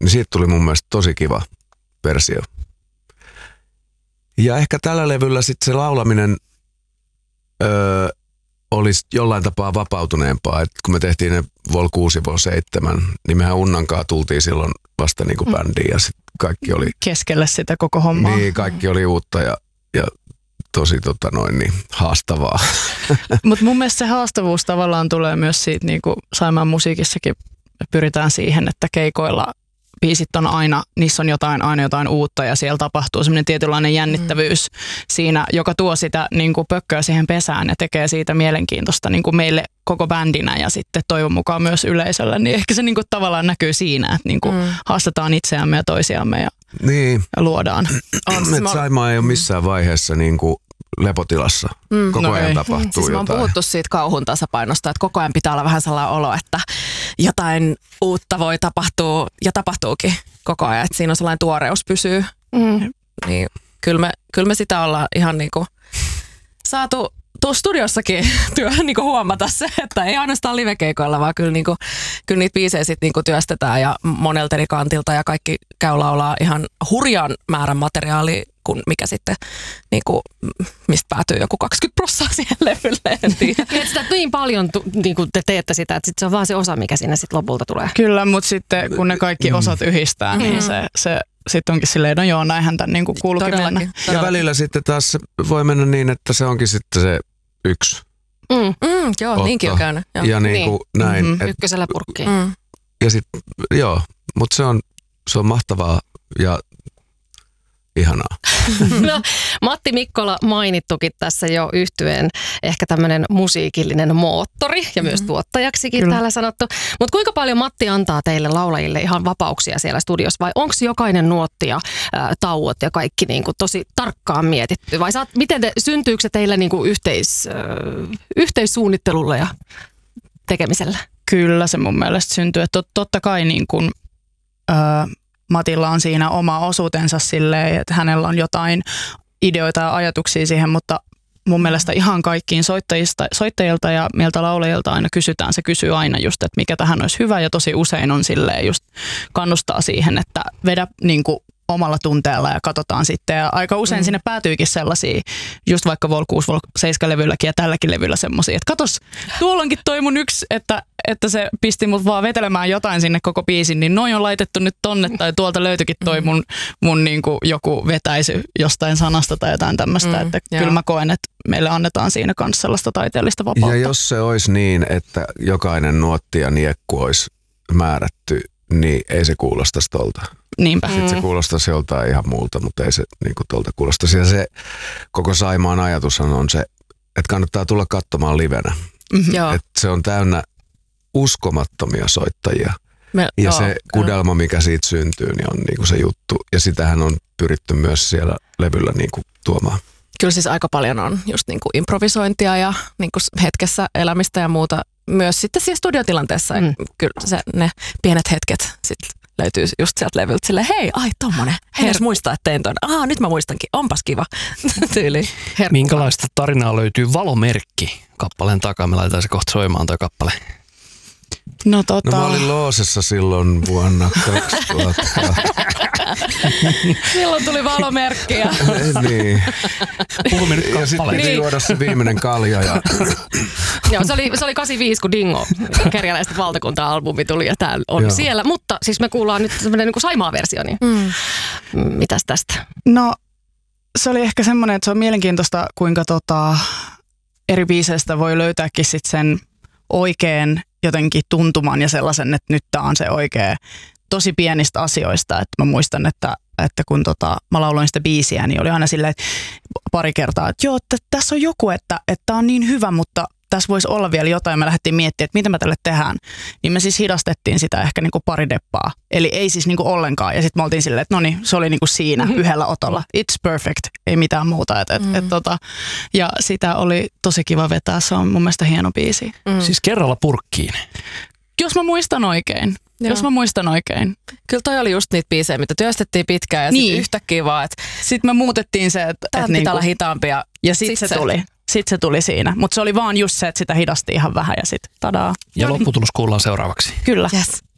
niin siitä tuli mun mielestä tosi kiva versio. Ja ehkä tällä levyllä sitten se laulaminen olisi jollain tapaa vapautuneempaa. Et kun me tehtiin ne Vol 6 Vol 7, niin mehän Unnankaan tultiin silloin vasta niinku bändiin ja sitten kaikki oli... Keskellä sitä koko hommaa. Niin, kaikki oli uutta ja tosi haastavaa. Mutta mun mielestä se haastavuus tavallaan tulee myös siitä, niin kuin Saimaan musiikissakin pyritään siihen, että keikoilla biisit on aina, niissä on aina jotain uutta ja siellä tapahtuu semmoinen tietynlainen jännittävyys siinä, joka tuo sitä niin kuin pökköä siihen pesään ja tekee siitä mielenkiintoista niin kuin meille koko bändinä ja sitten toivon mukaan myös yleisölle. Niin ehkä se niin kuin tavallaan näkyy siinä, että niin kuin haastetaan itseämme ja toisiamme ja luodaan. Saimaa ei ole missään vaiheessa niin kuin lepotilassa. Koko ajan tapahtuu siis jotain. Mä oon puhuttu siitä kauhun tasapainosta, että koko ajan pitää olla vähän sellainen olo, että jotain uutta voi tapahtua ja tapahtuukin koko ajan. Että siinä on sellainen tuoreus pysyy. Niin, kyllä me sitä ollaan ihan niinku saatu tuossa studiossakin niinku huomata se, että ei ainoastaan livekeikoilla, vaan kyllä niitä biisejä sitten niinku työstetään ja monelta eri kantilta ja kaikki käy laulaa ihan hurjan määrän materiaalia, kun mikä sitten, niinku, mistä päätyy joku 20% siihen levylle, en tiedä. Sitä niin paljon niinku te teette sitä, että sit se on vaan se osa, mikä sinne sitten lopulta tulee. Kyllä, mutta sitten kun ne kaikki osat yhdistää, niin se sitten onkin silleen, no joo, näinhän tämän niin kuuluukin mennä. Ja välillä sitten taas voi mennä niin, että se onkin sitten se yksi. Joo, otto. niinkin on käynyt. Joo. Ja niin näin. Ykkösellä purkkiin. Ja sitten, mutta se on mahtavaa ja ihanaa. No, Matti Mikkola mainittukin tässä jo yhtyeen ehkä tämmöinen musiikillinen moottori ja myös tuottajaksikin täällä sanottu. Mutta kuinka paljon Matti antaa teille laulajille ihan vapauksia siellä studiossa vai onko jokainen nuotti ja tauot ja kaikki niinku tosi tarkkaan mietitty? Vai syntyykö se teillä niinku yhteissuunnittelulla ja tekemisellä? Kyllä se mun mielestä syntyy. Että totta kai niin kun, Matilla on siinä oma osuutensa silleen, että hänellä on jotain ideoita ja ajatuksia siihen, mutta mun mielestä ihan kaikkiin soittajilta ja meiltä laulajilta aina kysytään. Se kysyy aina just, että mikä tähän olisi hyvä ja tosi usein on silleen just kannustaa siihen, että vedä niin kuin omalla tunteella ja katsotaan sitten. Ja aika usein sinne päätyykin sellaisia, just vaikka Vol 6, Vol 7 levylläkin ja tälläkin levyllä semmoisia, että katos, tuolla onkin toi mun yksi, että se pisti mut vaan vetelemään jotain sinne koko biisin, niin noin on laitettu nyt tonne tai tuolta löytyikin toi mun niinku joku vetäisy jostain sanasta tai jotain tämmöistä, että kyllä mä koen, että meille annetaan siinä kanssa sellaista taiteellista vapautta. Ja jos se olisi niin, että jokainen nuotti ja niekku olisi määrätty, niin ei se kuulostaisi tolta. Niinpä. Sitten se kuulostaisi joltain ihan muulta, mutta ei se niin kuin tolta kuulostaisi. Ja se koko Saimaan ajatushan on se, että kannattaa tulla katsomaan livenä. Että se on täynnä uskomattomia soittajia. Ja se kudelma, mikä siitä syntyy, niin on niin kuin se juttu. Ja sitähän on pyritty myös siellä levyllä niin kuin tuomaan. Kyllä siis aika paljon on just niin kuin improvisointia ja niin kuin hetkessä elämistä ja muuta. Myös sitten siellä studiotilanteessa. Kyllä ne pienet hetket sitten löytyy just sieltä levyltä silleen, hei, tommonen. En edes muista, että tein ton. Nyt mä muistankin. Onpas kiva tyyli. Minkälaista tarinaa löytyy Valomerkki kappaleen takaa? Me laitetaan se kohta soimaan toi kappale. No mä olin Loosessa silloin vuonna 2000. Silloin tuli Valomerkkiä. Niin. Puhumme nyt ja sitten piti juoda se viimeinen kalja. Ja... Joo, se oli 85, kun Dingo Kerjäläisten valtakunta-albumi tuli ja tää on siellä. Mutta siis me kuullaan nyt semmoinen niin Saimaa-versio, niin mitäs tästä? No se oli ehkä semmoinen, että se on mielenkiintoista, kuinka eri biiseistä voi löytääkin sit sen oikein jotenkin tuntuman ja sellaisen, että nyt tää on se oikea tosi pienistä asioista. Että mä muistan, että kun mä lauloin sitä biisiä, niin oli aina silleen pari kertaa, että joo, että tässä on joku, että tää on niin hyvä, mutta tässä voisi olla vielä jotain. Me lähdettiin miettimään, että mitä me tälle tehdään. Niin me siis hidastettiin sitä ehkä niinku pari deppaa. Eli ei siis niinku ollenkaan. Ja sitten me oltiin silleen, että no niin, se oli niinku siinä yhdellä otolla. It's perfect. Ei mitään muuta. Ja sitä oli tosi kiva vetää. Se on mun mielestä hieno biisi. Siis kerralla purkkiin. Jos mä muistan oikein. Kyllä toi oli just niitä biisejä, mitä työstettiin pitkään ja sitten yhtäkkiä vaan, että sitten me muutettiin se, että pitää niinku olla hitaampia. Ja sitten se tuli. Sitten se tuli siinä. Mutta se oli vaan just se, että sitä hidasti ihan vähän ja sitten tadaa. Ja lopputulos kuullaan seuraavaksi. Kyllä. Yes.